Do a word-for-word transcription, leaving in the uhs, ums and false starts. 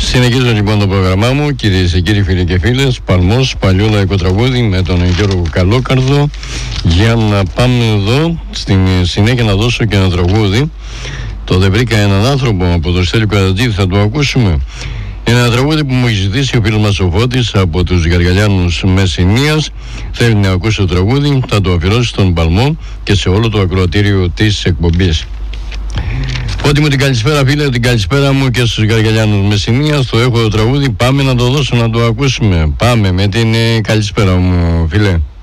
Συνεχίζω λοιπόν το πρόγραμμά μου, κυρίες και κύριοι, φίλοι και φίλες. Παλμός, παλιό λαϊκό τραγούδι με τον Γιώργο Καλόκαρδο, για να πάμε εδώ στην συνέχεια να δώσω και ένα τραγούδι. Το «Δεν βρήκα έναν άνθρωπο» από το Στέλιο Καρατζίδη, θα το ακούσουμε. Ένα τραγούδι που μου έχει ζητήσει ο φίλος μας ο Φώτης από τους Γαργαλιάνους Μεσσηνίας. Θέλει να ακούσει το τραγούδι, θα το αφιερώσει στον Παλμό και σε όλο το ακροατήριο της εκπομπής. Φώτη μου, την καλησπέρα φίλε, την καλησπέρα μου και στους Γαργαλιάνους Μεσσηνίας. Το έχω το τραγούδι, πάμε να το δώσω να το ακούσουμε. Πάμε με την ε, καλησπέρα μου φίλε.